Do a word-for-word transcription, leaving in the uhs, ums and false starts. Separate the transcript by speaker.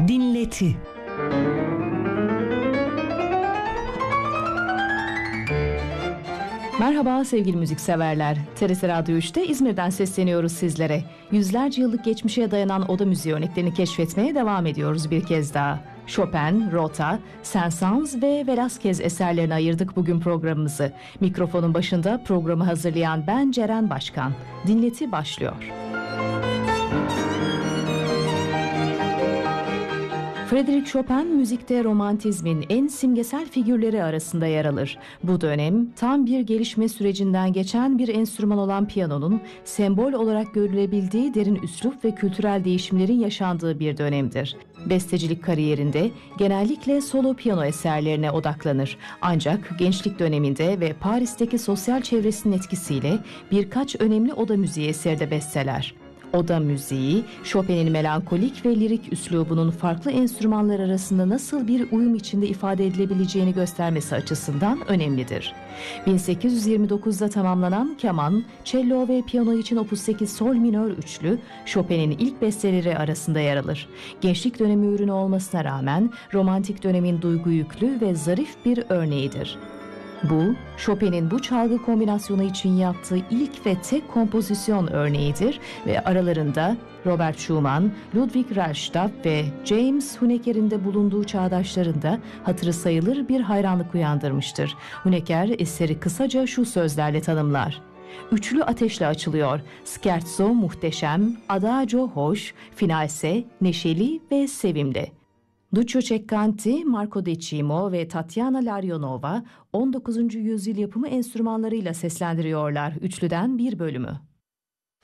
Speaker 1: Dinleti.
Speaker 2: Merhaba sevgili müzikseverler. T R T Radyo üçte İzmir'den sesleniyoruz sizlere. Yüzlerce yıllık geçmişe dayanan oda müziği örneklerini keşfetmeye devam ediyoruz bir kez daha. Chopin, Rota, Saint-Saëns ve Velázquez eserlerine ayırdık bugün programımızı. Mikrofonun başında programı hazırlayan ben Ceren Başkan. Dinleti başlıyor. Frédéric Chopin müzikte romantizmin en simgesel figürleri arasında yer alır. Bu dönem tam bir gelişme sürecinden geçen bir enstrüman olan piyanonun sembol olarak görülebildiği derin üslup ve kültürel değişimlerin yaşandığı bir dönemdir. Bestecilik kariyerinde genellikle solo piyano eserlerine odaklanır. Ancak gençlik döneminde ve Paris'teki sosyal çevresinin etkisiyle birkaç önemli oda müziği eseri de besteler. Oda müziği, Chopin'in melankolik ve lirik üslubunun farklı enstrümanlar arasında nasıl bir uyum içinde ifade edilebileceğini göstermesi açısından önemlidir. bin sekiz yüz yirmi dokuzda tamamlanan keman, cello ve piyano için Opus sekiz sol minör üçlü, Chopin'in ilk besteleri arasında yer alır. Gençlik dönemi ürünü olmasına rağmen romantik dönemin duygu yüklü ve zarif bir örneğidir. Bu, Chopin'in bu çalgı kombinasyonu için yaptığı ilk ve tek kompozisyon örneğidir ve aralarında Robert Schumann, Ludwig Rellstab ve James Huneker'in de bulunduğu çağdaşlarında hatırı sayılır bir hayranlık uyandırmıştır. Huneker eseri kısaca şu sözlerle tanımlar: "Üçlü ateşle açılıyor. Scherzo muhteşem, adagio hoş, finalse neşeli ve sevimli." Duccio Ceccanti, Marco Decimo ve Tatiana Larionova on dokuzuncu yüzyıl yapımı enstrümanlarıyla seslendiriyorlar üçlüden bir bölümü.